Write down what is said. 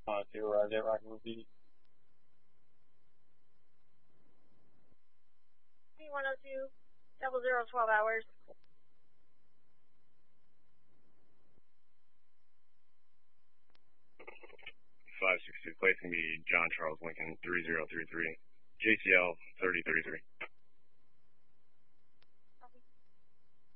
To Jet Rock Movie. P102, 0012 hours. 562, placing me John Charles Lincoln 3033, JCL 3033.